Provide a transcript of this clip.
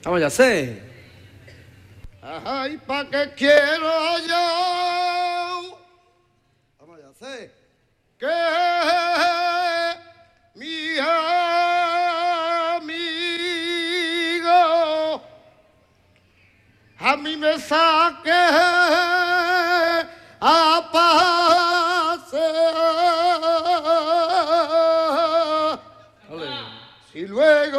Vamos, ya sé. Ay, ¿pa' qué quiero yo? Vamos, ya sé. Que mi amigo a mí me saque a pasear. Ole. Y luego